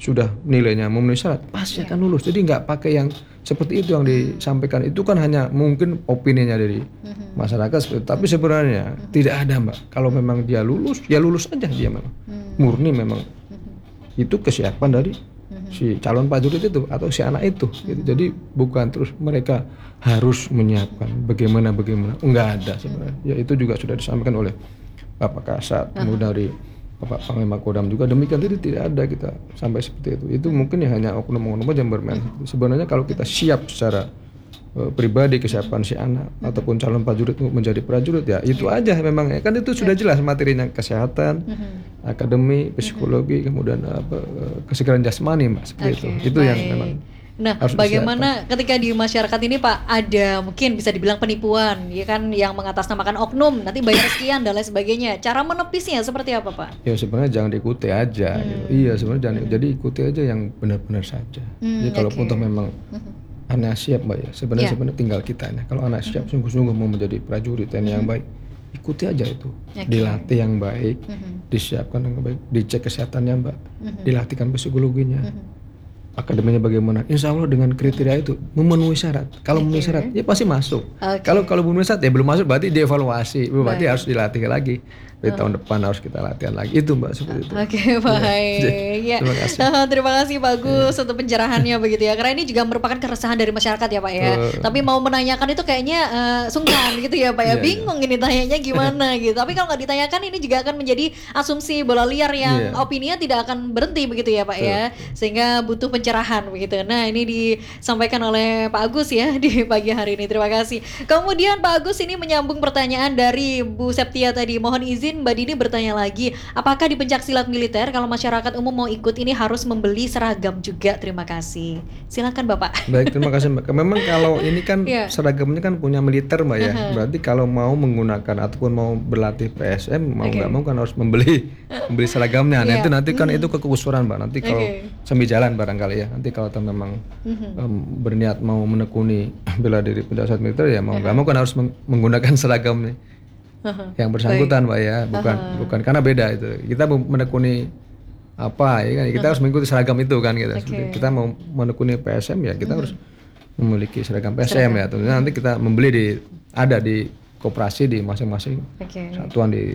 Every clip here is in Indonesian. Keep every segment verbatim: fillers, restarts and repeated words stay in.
sudah nilainya memenuhi syarat pasti Ya. akan lulus. Jadi nggak pakai yang seperti itu yang disampaikan. Itu kan hanya mungkin opininya dari Mhm. masyarakat seperti itu. Tapi sebenarnya tidak ada Mbak. Kalau memang dia lulus, ya lulus aja dia memang. Hmm. Murni memang Mhm. itu kesiapan dari si calon prajurit itu atau si anak itu. Gitu. Jadi bukan terus mereka harus menyiapkan bagaimana bagaimana. Enggak ada sebenarnya. Ya itu juga sudah disampaikan oleh Bapak Kasat, kemudian dari Bapak Panglima Kodam juga demikian. Jadi tidak ada kita sampai seperti itu. Itu mungkin ya hanya oknum-oknum aja yang bermain. Sebenarnya kalau kita siap secara uh, pribadi kesiapan si anak ataupun calon prajurit untuk menjadi prajurit ya itu aja memang ya. Kan itu sudah jelas materinya kesehatan, akademi, psikologi, kemudian apa uh, kesegaran jasmani Mbak seperti Oke, itu. Itu yang baik. memang Nah, harus bagaimana ketika di masyarakat ini Pak ada mungkin bisa dibilang penipuan, ya kan, yang mengatasnamakan oknum, nanti bayar sekian dan lain sebagainya. Cara menepisnya seperti apa Pak? ya sebenarnya jangan diikuti aja gitu. Iya sebenarnya jangan jadi ikuti aja yang benar-benar saja. Hmm, Jadi kalau oke. toh memang anak siap Mbak ya, sebenarnya Ya. sebenarnya tinggal kitanya. Kalau anak siap sungguh-sungguh mau menjadi prajurit T N I yang baik, ikuti aja itu. Oke. Dilatih yang baik, Mhm. disiapkan yang baik, dicek kesehatannya Mbak, Mhm. dilatihkan psikologinya. Mhm. Akademinya bagaimana? Insya Allah dengan kriteria itu memenuhi syarat. Kalau memenuhi syarat, ya pasti masuk. Oke. Kalau kalau belum memenuhi syarat, ya belum masuk. Berarti dievaluasi. Berarti Baik. harus dilatih lagi. Dari tahun depan harus kita latihan lagi. Itu Mbak seperti itu. Oke, baik. Ya. Terima kasih. Nah, terima kasih Pak Gus untuk pencerahannya begitu ya. Karena ini juga merupakan keresahan dari masyarakat ya Pak ya. Betul. Tapi mau menanyakan itu kayaknya eh, sungkan gitu ya Pak ya. Iya, Bingung ini tanyanya gimana gitu. Tapi kalau nggak ditanyakan ini juga akan menjadi asumsi bola liar yang Iya. opininya tidak akan berhenti begitu ya Pak ya. Sehingga butuh pencerahan begitu. Nah, ini disampaikan oleh Pak Agus ya di pagi hari ini. Terima kasih. Kemudian Pak Agus ini menyambung pertanyaan dari Bu Septia tadi. Mohon izin Mbak Dini bertanya lagi, apakah di pencaksilat militer kalau masyarakat umum mau ikut ini harus membeli seragam juga? Terima kasih. Silakan Bapak. Baik, terima kasih Mbak. Memang kalau ini kan Iya. seragamnya kan punya militer Mbak ya. Berarti kalau mau menggunakan ataupun mau berlatih P S M mau Oke. nggak mau kan harus membeli membeli seragamnya. Nah Iya. itu nanti kan itu kekusuran Mbak. Nanti kalau Oke. sambil jalan barangkali ya. Nanti kalau teman memang em, berniat mau menekuni bela diri pencaksilat militer ya mau nggak mau kan harus meng- menggunakan seragam nih yang bersangkutan Mbak ya. Bukan bukan karena beda itu. Kita mau menekuni apa ya kan kita harus mengikuti seragam itu kan gitu. Oke. Kita mau menekuni P S M ya kita harus memiliki seragam P S M ya. Tentunya nanti kita membeli di ada di koperasi di masing-masing Oke. satuan di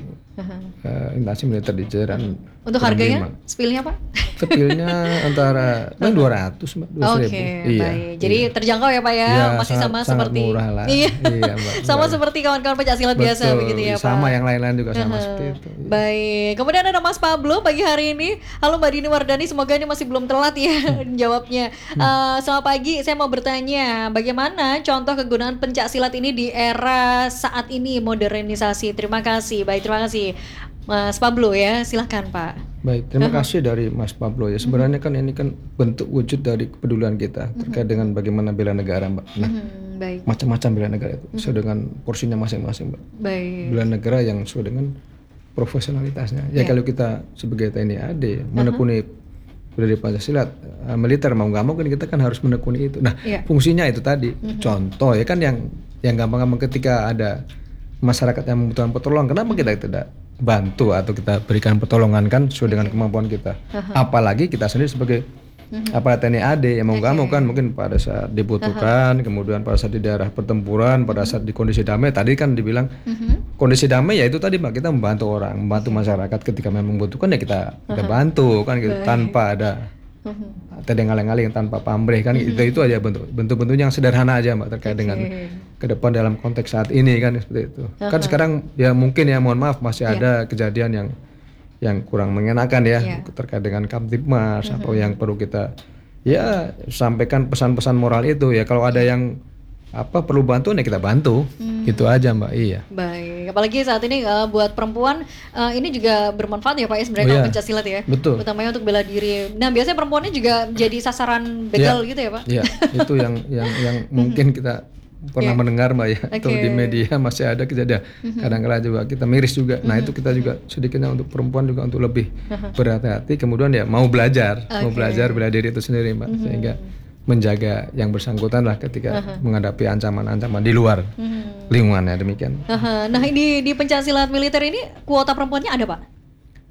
eh, instansi militer di jajaran. Untuk Kodam harganya, lima. spillnya Pak? Kecilnya antara paling dua ratus Mbak, dua Oke, ribu. Iya. baik. Jadi terjangkau ya Pak ya, Iya, masih sangat- sama sangat seperti murah lah. Iya. Iya, Mbak. Sama Murah. seperti kawan-kawan pencaksilat biasa Betul, begitu ya Pak. sama yang lain-lain juga sama Aha. seperti itu. Iya. Baik. Kemudian ada Mas Pablo pagi hari ini. Halo Mbak Dini Wardani, semoga ini masih belum telat ya jawabnya. Eh, selamat pagi, saya mau bertanya, bagaimana contoh kegunaan pencaksilat ini di era saat ini modernisasi? Terima kasih. Baik, terima kasih. Mas Pablo ya, silahkan Pak. Baik, terima kasih dari Mas Pablo ya. Sebenarnya kan ini kan bentuk wujud dari kepedulian kita terkait dengan bagaimana bela negara, Mbak. Nah, Hmm, baik, macam-macam bela negara itu sesuai dengan porsinya masing-masing, Mbak. baik. Bela negara yang sesuai dengan profesionalitasnya. Ya, Ya. kalau kita sebagai T N I A D menekuni bela diri Pancasila, eh, militer mau nggak mau kan kita kan harus menekuni itu. Nah, Ya. fungsinya itu tadi. Contoh ya kan yang yang gampang-gampang ketika ada masyarakat yang membutuhkan pertolongan, kenapa kita tidak bantu atau kita berikan pertolongan kan sesuai dengan kemampuan kita. Apalagi kita sendiri sebagai apa T N I A D yang mau nggak mau kan mungkin pada saat dibutuhkan, kemudian pada saat di daerah pertempuran, pada saat di kondisi damai. Tadi kan dibilang kondisi damai ya itu tadi Mbak, kita membantu orang, membantu masyarakat ketika memang membutuhkan ya kita kita bantu kan gitu, tanpa ada ada ngaling-ngaling, tanpa pamrih kan itu itu aja bentuk bentuk-bentuknya yang sederhana aja Mbak terkait dengan ke depan dalam konteks saat ini kan seperti itu. Kan sekarang ya mungkin ya mohon maaf masih ada kejadian yang yang kurang mengenakan ya Iya. terkait dengan Kamtibmas atau yang perlu kita ya sampaikan pesan-pesan moral itu ya. Kalau ada yang apa perlu bantuan ya kita bantu. Gitu aja Mbak. Iya. Baik, apalagi saat ini eh, buat perempuan eh, ini juga bermanfaat ya Pak ya sebenarnya Oh, kalau iya. pencaksilat ya. Betul. Utamanya untuk bela diri. Nah, biasanya perempuannya juga jadi sasaran begal gitu ya Pak. Iya, itu yang yang yang mungkin kita pernah Iya. mendengar Mbak ya, atau Oke. di media masih ada kejadian. Kadang-kala juga kita miris juga. Nah, itu kita juga sedikitnya untuk perempuan juga untuk lebih berhati-hati, kemudian ya mau belajar, mau Oke. belajar bela diri itu sendiri Mbak, sehingga menjaga yang bersangkutan lah ketika menghadapi ancaman-ancaman di luar lingkungannya demikian. Aha. Nah, di di pencaksilat militer ini kuota perempuannya ada Pak? Ya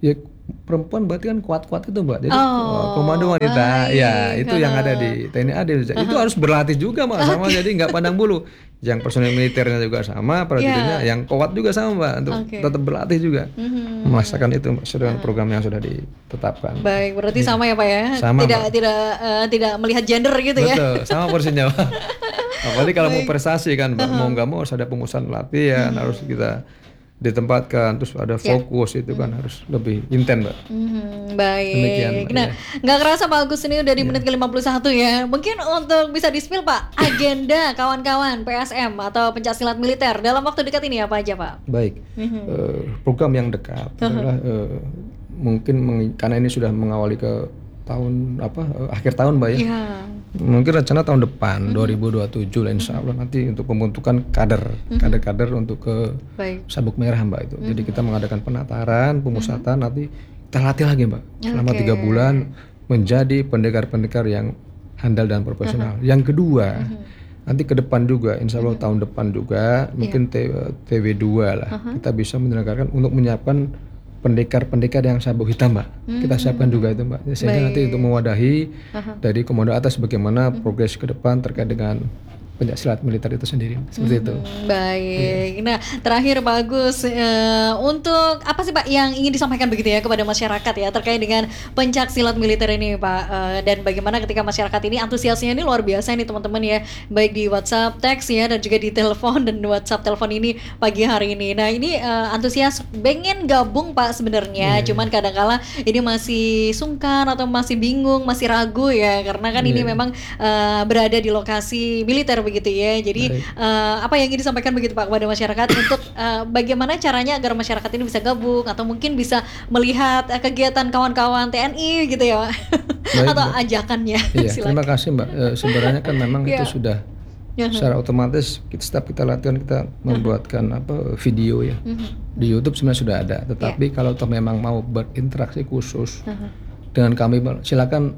perempuan berarti kan kuat-kuat itu Mbak. Jadi Oh, komando wanita, ya baik. itu yang ada di T N I A D. Itu harus berlatih juga Mbak, sama jadi nggak pandang bulu. Yang personil militernya juga sama, prajuritnya, yang kuat juga sama Mbak, untuk Oke. tetap berlatih juga. Mhm. Melaksanakan itu Mbak, sesuai dengan program yang sudah ditetapkan. Baik, berarti sama ya Pak ya? Sama, tidak Mbak. tidak eh, tidak melihat gender gitu ya? Betul, sama porsinya Mbak. Apalagi kalau mau prestasi kan Mbak, mau nggak mau harus ada pemusatan latihan, harus kita ditempatkan, terus ada fokus, itu kan harus lebih intens Mbak. Mhm, baik. Demikian, Mbak, Nah, ya. nggak kerasa Pak Agus ini udah di menit ke lima puluh satu ya. Mungkin untuk bisa di-spill Pak, agenda kawan-kawan P S M atau pencaksilat militer dalam waktu dekat ini apa aja Pak? Baik, eh, program yang dekat adalah eh, mungkin meng- karena ini sudah mengawali ke tahun apa eh, akhir tahun Mbak ya. Iya. Mungkin rencana tahun depan dua ribu dua puluh tujuh lah insya Allah nanti untuk pembentukan kader, kader-kader untuk ke Baik. Sabuk Merah Mbak itu. Jadi kita mengadakan penataran, pemusatan, nanti kita latih lagi Mbak selama Oke. tiga bulan menjadi pendekar-pendekar yang handal dan profesional. Yang kedua, nanti ke depan juga, insya Allah tahun depan juga mungkin T- TW dua lah kita bisa menyelenggarakan untuk menyiapkan pendekar-pendekar yang sabuk hitam Mbak. Kita siapkan juga itu Mbak. Sehingga nanti untuk mewadahi dari komando atas bagaimana progres ke depan terkait dengan pencaksilat militer itu sendiri. Seperti itu. Hmm, baik. Nah, terakhir Pak Agus, eh, untuk apa sih Pak yang ingin disampaikan begitu ya kepada masyarakat ya terkait dengan pencaksilat militer ini Pak, Eh, dan bagaimana ketika masyarakat ini antusiasnya ini luar biasa nih teman-teman ya, baik di WhatsApp teks ya dan juga di telepon dan WhatsApp telepon ini pagi hari ini. Nah, ini eh, antusias pengen gabung Pak sebenarnya, cuman kadang-kala ini masih sungkan atau masih bingung, masih ragu ya karena kan ini memang eh, berada di lokasi militer begitu ya. Jadi eh, apa yang ingin disampaikan begitu Pak kepada masyarakat untuk eh, bagaimana caranya agar masyarakat ini bisa gabung atau mungkin bisa melihat eh, kegiatan kawan-kawan T N I gitu ya Pak. Baik, atau Mbak. ajakannya. Iya, Silakan. terima kasih Mbak. Eh, sebenarnya kan memang Iya. itu sudah secara otomatis kita setiap kita latihan kita membuatkan apa video ya. Di YouTube sebenarnya sudah ada, tetapi kalau toh memang mau berinteraksi khusus dengan kami Mbak, silakan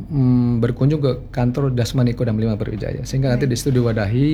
mm, berkunjung ke kantor Dasmani Kodam lima Brawijaya sehingga nanti di studio wadahi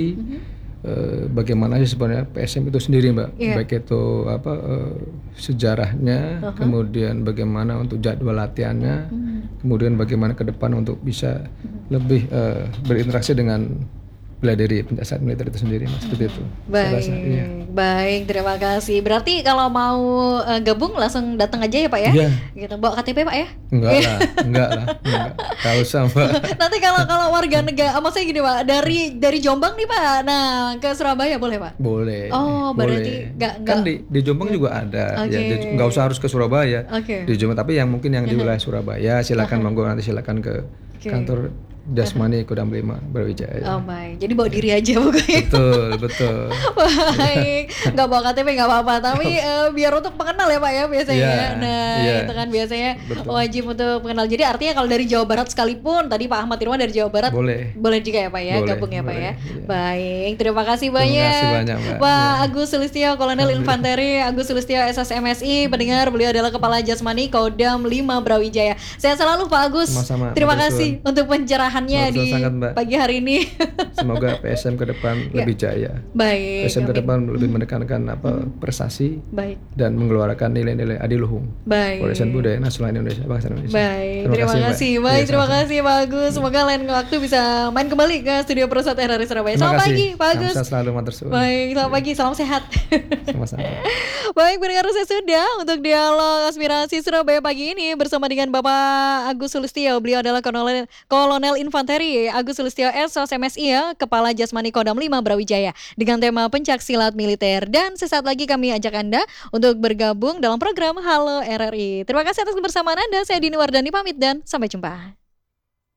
eh, bagaimana sih sebenarnya P S M itu sendiri Mbak, Iya. baik itu apa eh, sejarahnya, kemudian bagaimana untuk jadwal latihannya, kemudian bagaimana ke depan untuk bisa lebih eh, berinteraksi dengan bela diri pencaksilat militer itu sendiri Mas, seperti itu. Saya Baik, rasa, iya. baik, terima kasih. Berarti kalau mau eh, gabung langsung datang aja ya Pak ya? Iya. Gitu, bawa K T P Pak ya? Enggak lah, enggak lah, enggak. Enggak usah Mbak. Nanti kalau kalau warga negara, maksudnya gini Pak, dari dari Jombang nih Pak, nah ke Surabaya boleh Pak? Boleh. Oh, berarti boleh. nggak- Kan nggak- di di Jombang juga ada. Oke. Ya, di- nggak usah harus ke Surabaya. Oke. Di Jombang, tapi yang mungkin yang di wilayah Surabaya silakan monggo nanti silakan ke Oke. kantor Dasmani Kodam lima Brawijaya. Oh baik, jadi bawa diri aja pokoknya. Betul, betul. Baik, nggak bawa K T P nggak apa-apa, tapi eh, biar untuk pengenal ya Pak ya biasanya. Iya, Nah iya. itu kan biasanya Betul. wajib untuk pengenal. Jadi artinya kalau dari Jawa Barat sekalipun, tadi Pak Ahmad Irwan dari Jawa Barat Boleh. boleh juga ya Pak ya, Boleh, gabung ya Pak boleh, ya. iya. Baik, terima kasih Terima banyak. kasih banyak, Mbak. Pak Iya. Agus Sulistyo, Kolonel Infanteri Agus Sulistyo S S M S I, pendengar beliau adalah Kepala Jasmani Kodam lima Brawijaya. Sehat selalu Pak Agus. Sama-sama, Terima Matur kasih untuk pencerahannya Matur di sangat, Mbak. pagi hari ini. Semoga P S M ke depan lebih jaya. Baik. P S M ke amin. depan lebih menekankan apa prestasi Baik. dan mengeluarkan nilai-nilai adiluhung. Baik. Warisan budaya nasional Indonesia, bangsa Indonesia. Baik, terima, Mbak. kasih. Iya, Baik, terima sama-sama. kasih Pak Agus. Semoga lain waktu bisa main kembali ke studio Persat R R I Surabaya. Terima Selamat kasih. pagi, Pak Agus. Salam sehat selalu, matur suwun. Baik, selamat pagi, salam sehat. Sama-sama. Baik, pendengar saya sudah untuk dialog aspirasi Surabaya pagi ini bersama dengan Bapak Agus Sulistyo. Beliau adalah Kolonel, Kolonel Infanteri Agus Sulistyo S S M S I ya, Kepala Jasmani Kodam lima Brawijaya dengan tema pencaksilat militer. Dan sesaat lagi kami ajak Anda untuk bergabung dalam program Halo R R I. Terima kasih atas kebersamaan Anda. Saya Dini Wardani pamit dan sampai jumpa.